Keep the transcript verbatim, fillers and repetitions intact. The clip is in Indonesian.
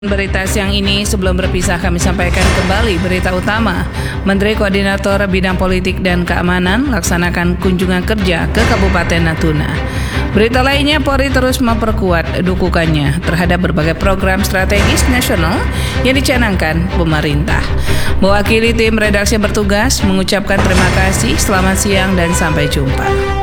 Berita siang ini sebelum berpisah kami sampaikan kembali berita utama. Menteri Koordinator Bidang Politik dan Keamanan laksanakan kunjungan kerja ke Kabupaten Natuna. Berita lainnya, Polri terus memperkuat dukungannya terhadap berbagai program strategis nasional yang dicanangkan pemerintah. Mewakili tim redaksi yang bertugas mengucapkan terima kasih, selamat siang dan sampai jumpa.